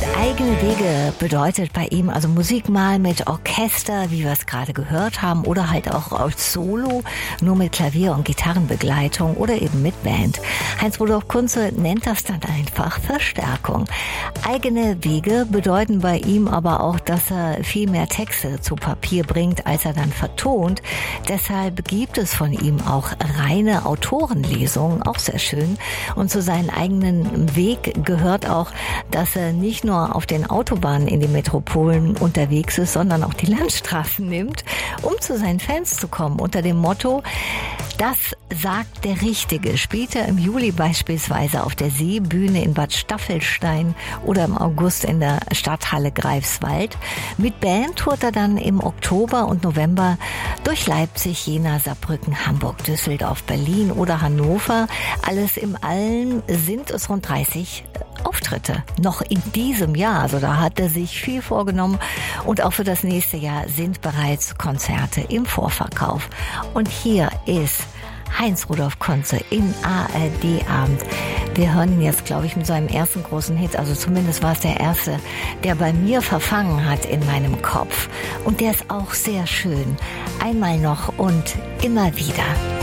Eigene Wege bedeutet bei ihm also Musik mal mit Orchester, wie wir es gerade gehört haben, oder halt auch als Solo, nur mit Klavier- und Gitarrenbegleitung oder eben mit Band. Heinz-Rudolf Kunze nennt das dann einfach Verstärkung. Eigene Wege bedeuten bei ihm aber auch, dass er viel mehr Texte zu Papier bringt, als er dann vertont. Deshalb gibt es von ihm auch reine Autorenlesungen, auch sehr schön. Und zu seinem eigenen Weg gehört auch, dass er nicht nur auf den Autobahnen in den Metropolen unterwegs ist, sondern auch die Landstraßen nimmt, um zu seinen Fans zu kommen. Unter dem Motto, das sagt der Richtige, spielt er im Juli beispielsweise auf der Seebühne in Bad Staffelstein oder im August in der Stadthalle Greifswald. Mit Band tourt er dann im Oktober und November durch Leipzig, Jena, Saarbrücken, Hamburg, Düsseldorf, Berlin oder Hannover. Alles im Allen sind es rund 30 Auftritte noch in diesem Jahr. Also da hat er sich viel vorgenommen und auch für das nächste Jahr sind bereits Konzerte im Vorverkauf. Und hier ist Heinz-Rudolf Kunze im ARD-Abend. Wir hören ihn jetzt, glaube ich, mit seinem ersten großen Hit. Also zumindest war es der erste, der bei mir verfangen hat in meinem Kopf. Und der ist auch sehr schön. Einmal noch und immer wieder.